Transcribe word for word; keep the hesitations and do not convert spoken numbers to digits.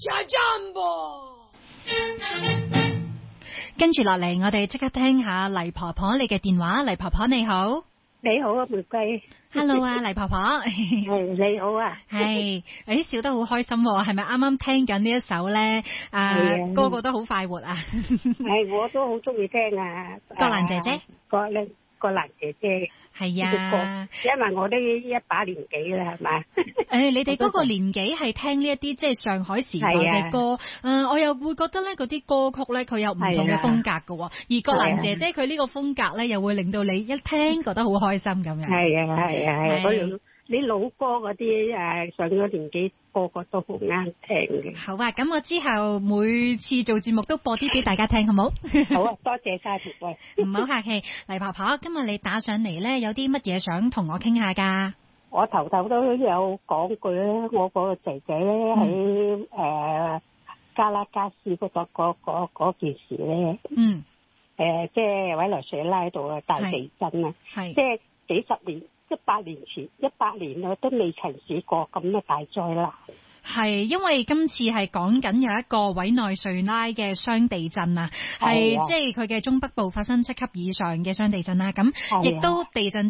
跟住落嚟，我哋即刻聽下黎婆婆你嘅電話。黎婆婆你好。 你好啊，玫瑰。 Hello 啊，黎婆婆。 係你好啊。 係，誒笑得好開心喎，係咪啱啱聽緊呢一首咧？啊，個個都好快活啊。 係，我都好中意聽啊。 郭蘭姐姐。 郭咧，郭蘭姐姐。 係啊， 因為我都一把年紀啦，係嘛？ 誒，你哋嗰個年紀係聽呢一啲即係上海時代嘅歌，誒，我又會覺得咧嗰啲歌曲咧佢有唔同嘅風格㗎，而郭蘭姐姐佢呢個風格咧又會令到你一聽覺得好開心咁樣。係啊係啊係，嗰種你老歌嗰啲誒上咗年紀個個都好啱聽嘅。 好啊，咁我之後每次做節目都播啲俾大家聽，好唔好？ 好啊，多謝晒各位。 唔好客氣，黎婆婆，今日你打上嚟咧，有啲乜嘢想同我傾下㗎？ 我頭頭都有講句咧，我個姐姐咧喺誒加拉加斯嗰度嗰嗰嗰件事咧，嗯，誒即係委內瑞拉度嘅大地震啊，係即係幾十年。一百年前，一百年啊，都未曾試過咁嘅大災難。 係因為今次係講緊有一個委內瑞拉嘅雙地震啊，係即係佢嘅中北部發生七級以上嘅雙地震啦。咁亦都地震